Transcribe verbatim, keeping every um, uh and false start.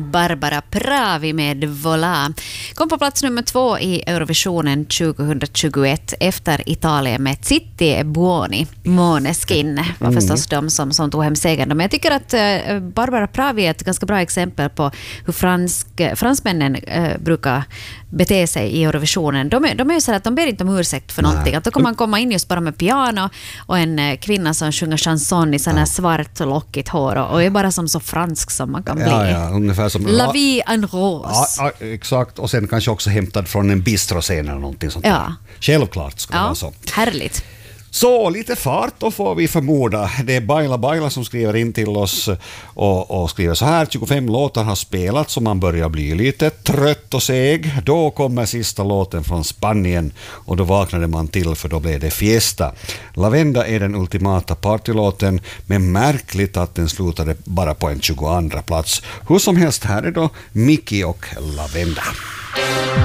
Barbara Pravi med Vola. Kom på plats nummer två i Eurovisionen tjugohundratjugoett efter Italien med Zitti e Buoni. Måneskin var förstås de som, som tog hem segern. Men jag tycker att uh, Barbara Pravi är ett ganska bra exempel på hur fransk, fransmännen uh, brukar bete sig i Eurovisionen. De är, de är ju så att de ber inte om ursäkt för någonting. Att då kan man komma in just bara med piano och en uh, kvinna som sjunger chanson i sån här svart och lockigt hår och, och är bara som så fransk som man kan bli. Ja, ja, ungefär som La vie en rose. Ja, ja, exakt. Och sen kanske också hämtad från en bistroscen eller någonting sånt. Ja. Självklart ska det Ja, vara så. härligt. Så lite fart då får vi förmoda. Det är Baila Baila som skriver in till oss och, och skriver så här: tjugofem låtar har spelats så man börjar bli lite trött och seg. Då kommer sista låten från Spanien och då vaknade man till för då blev det fiesta. Lavenda är den ultimata partylåten, men märkligt att den slutade bara på en tjugoandra plats. Hur som helst, här är då Miki och Lavenda.